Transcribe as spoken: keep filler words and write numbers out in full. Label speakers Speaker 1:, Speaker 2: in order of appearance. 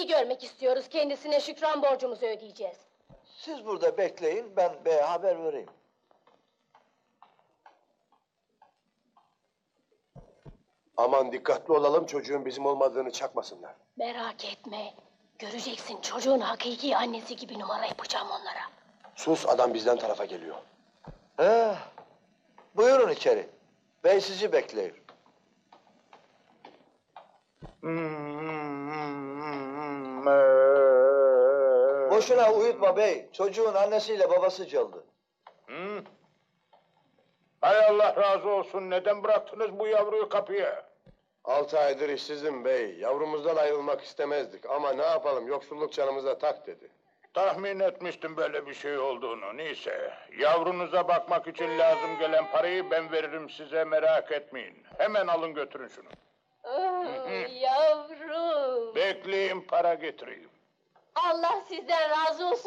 Speaker 1: görmek istiyoruz. Kendisine şükran borcumuzu ödeyeceğiz.
Speaker 2: Siz burada bekleyin, ben beye haber vereyim.
Speaker 3: Aman dikkatli olalım, çocuğun bizim olmadığını çakmasınlar.
Speaker 1: Merak etme. Göreceksin, çocuğun hakiki annesi gibi numara yapacağım onlara.
Speaker 3: Sus, adam bizden tarafa geliyor.
Speaker 2: He, buyurun içeri. Bey sizi bekliyor. Boşuna uyutma bey. Çocuğun annesiyle babası çaldı.
Speaker 4: Hı? Hay Allah razı olsun. Neden bıraktınız bu yavruyu kapıya?
Speaker 3: Altı aydır işsizim bey. Yavrumuzdan ayrılmak istemezdik ama ne yapalım, yoksulluk canımıza tak dedi.
Speaker 4: Tahmin etmiştim böyle bir şey olduğunu. Neyse, yavrunuza bakmak için lazım gelen parayı ben veririm size, merak etmeyin. Hemen alın götürün şunu.
Speaker 1: Oh, yavrum.
Speaker 4: Bekleyin, para getireyim.
Speaker 1: Allah sizden razı olsun.